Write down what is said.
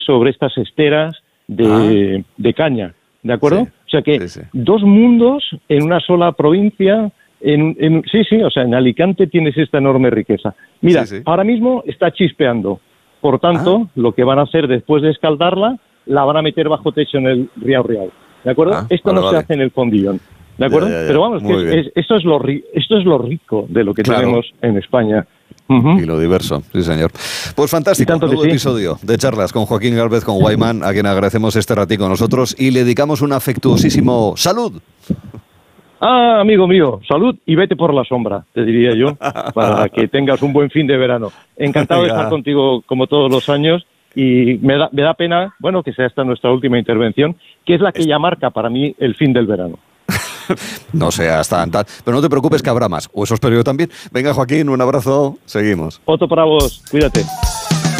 sobre estas esteras de caña, ¿de acuerdo? Sí, o sea que sí. dos mundos en una sola provincia. O sea, en Alicante tienes esta enorme riqueza. Mira, ahora mismo está chispeando. Por tanto, lo que van a hacer después de escaldarla, la van a meter bajo techo en el Riau Riau. ¿De acuerdo? Esto no se hace en el fondillón. ¿De acuerdo? Ya. Pero vamos, esto es lo rico de lo que tenemos en España. Y lo diverso, sí señor. Pues fantástico, nuevo episodio de charlas con Joaquín Gálvez, con Wyman, a quien agradecemos este ratico nosotros y le dedicamos un afectuosísimo salud. Amigo mío, salud y vete por la sombra, te diría yo, para que tengas un buen fin de verano. Encantado de estar contigo como todos los años y me da pena, bueno, que sea esta nuestra última intervención, que es la que ya marca para mí el fin del verano. No seas tan... Pero no te preocupes que habrá más, o eso espero yo también. Venga, Joaquín, un abrazo, seguimos. Otro para vos, cuídate.